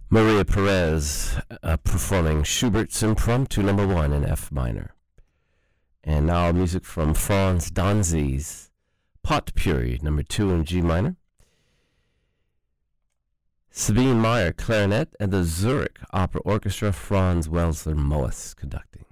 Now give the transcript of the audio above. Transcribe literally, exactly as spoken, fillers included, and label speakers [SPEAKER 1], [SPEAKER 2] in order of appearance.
[SPEAKER 1] Maria Perez uh, performing Schubert's Impromptu Number One in F minor. And now music from Franz Danzi's Potpourri Number Two in G minor. Sabine Meyer clarinet and the Zurich Opera Orchestra, Franz Welser Moes conducting.